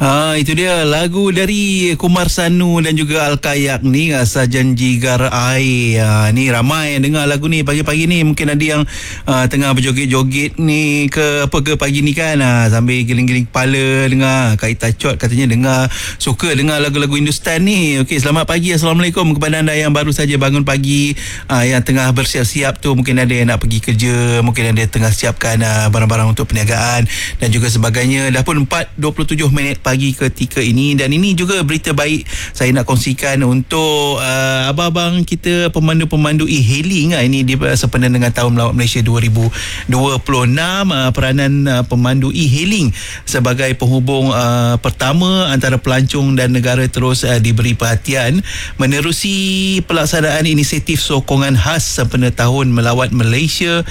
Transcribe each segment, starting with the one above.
Itu dia lagu dari Kumar Sanu dan juga Al-Kayak ni, Sajan Jigar Air. Ni ramai yang dengar lagu ni pagi-pagi ni. Mungkin ada yang tengah berjoget-joget ni ke pagi ni kan, sambil giling-giling kepala dengar Kait Tachot katanya suka dengar lagu-lagu Hindustan ni. Okey, selamat pagi, Assalamualaikum kepada anda yang baru saja bangun pagi, yang tengah bersiap-siap tu. Mungkin ada yang nak pergi kerja, mungkin ada yang tengah siapkan barang-barang untuk perniagaan dan juga sebagainya. Dah pun 4:27 minit pagi ketika ini, dan ini juga berita baik saya nak kongsikan untuk abang-abang kita pemandu-pemandu e-hailing. Ini sempena dengan Tahun Melawat Malaysia 2026. Peranan pemandu e-hailing sebagai penghubung pertama antara pelancong dan negara terus diberi perhatian menerusi pelaksanaan inisiatif sokongan khas sempena Tahun Melawat Malaysia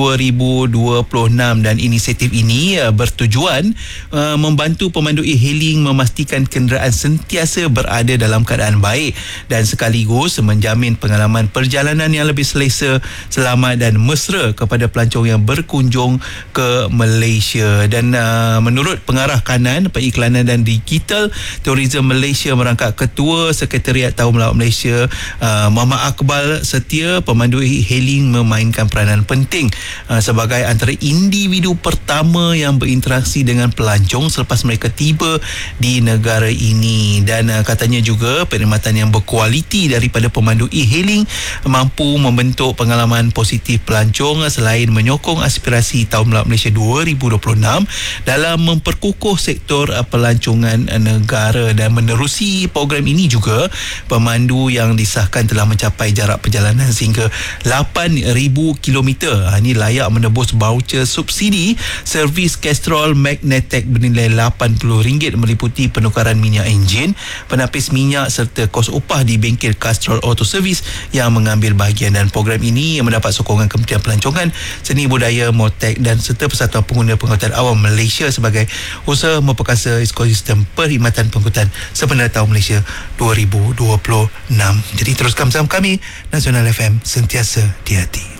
2026, dan inisiatif ini bertujuan membantu pemandu e-hailing memastikan kenderaan sentiasa berada dalam keadaan baik dan sekaligus menjamin pengalaman perjalanan yang lebih selesa, selamat dan mesra kepada pelancong yang berkunjung ke Malaysia. Dan menurut pengarah kanan Periklanan dan Digital Tourism Malaysia merangkap Ketua Sekretariat Tahun Melawat Malaysia, Muhammad Akbal Setia, pemandu e-hailing memainkan peranan penting sebagai antara individu pertama yang berinteraksi dengan pelancong selepas mereka tiba di negara ini. Dan katanya juga perkhidmatan yang berkualiti daripada pemandu e-hailing mampu membentuk pengalaman positif pelancong selain menyokong aspirasi Tahun Melawat Malaysia 2026 dalam memperkukuh sektor pelancongan negara. Dan menerusi program ini juga, pemandu yang disahkan telah mencapai jarak perjalanan sehingga 8,000 kilometer. Ini layak menebus voucher subsidi servis Castrol Magnetec bernilai RM80 meliputi penukaran minyak enjin, penapis minyak serta kos upah di bengkel Castrol Auto Service yang mengambil bahagian. Dan program ini mendapat sokongan Kementerian Pelancongan, Seni Budaya, Motek dan serta Persatuan Pengguna Pengangkutan Awam Malaysia sebagai usaha memperkasa ekosistem perkhidmatan pengangkutan sempena Tahun Malaysia 2026. Jadi teruskan bersama kami, Nasional FM, sentiasa di hati.